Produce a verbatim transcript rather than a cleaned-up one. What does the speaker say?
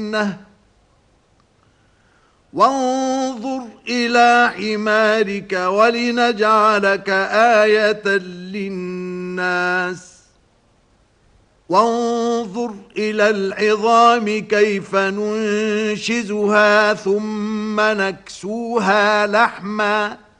وانظر إلى حمارك ولنجعلك آية للناس وانظر إلى العظام كيف ننشزها ثم نكسوها لحما